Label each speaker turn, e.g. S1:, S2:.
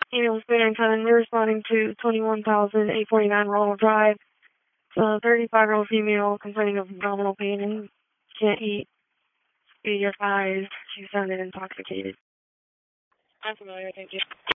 S1: Ambulance Banner 10, we're responding to 21,849 Ronald Drive. It's a 35-year-old female complaining of abdominal pain and can't eat. Be advised, she sounded intoxicated. I'm familiar, thank you.